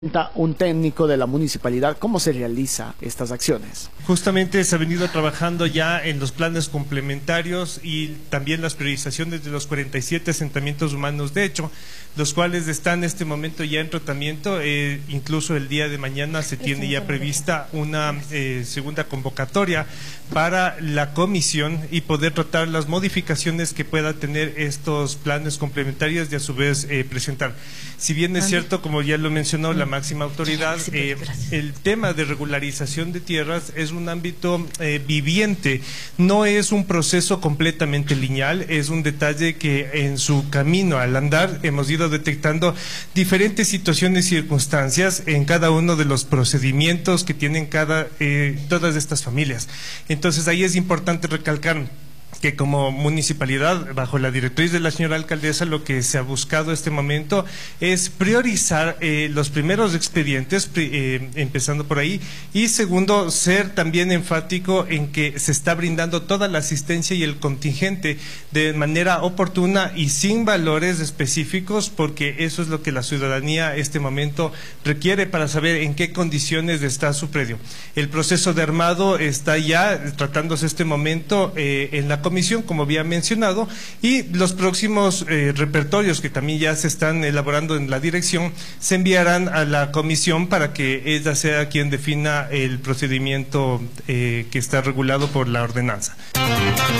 Un técnico de la municipalidad, ¿cómo se realiza estas acciones? Justamente se ha venido trabajando ya en los planes complementarios y también las priorizaciones de los 47 asentamientos humanos, de hecho, los cuales están en este momento ya en tratamiento. Incluso el día de mañana se tiene ya prevista una segunda convocatoria para la comisión y poder tratar las modificaciones que pueda tener estos planes complementarios y a su vez presentar. Si bien es cierto, como ya lo mencionó la máxima autoridad, el tema de regularización de tierras es un ámbito viviente, no es un proceso completamente lineal, es un detalle que en su camino al andar hemos ido detectando diferentes situaciones y circunstancias en cada uno de los procedimientos que tienen todas estas familias. Entonces ahí es importante recalcar que como municipalidad, bajo la directriz de la señora alcaldesa, lo que se ha buscado este momento es priorizar los primeros expedientes, empezando por ahí, y segundo, ser también enfático en que se está brindando toda la asistencia y el contingente de manera oportuna y sin valores específicos, porque eso es lo que la ciudadanía este momento requiere para saber en qué condiciones está su predio. El proceso de armado está ya tratándose este momento en la comisión, como había mencionado, y los próximos repertorios que también ya se están elaborando en la dirección se enviarán a la comisión para que ella sea quien defina el procedimiento que está regulado por la ordenanza.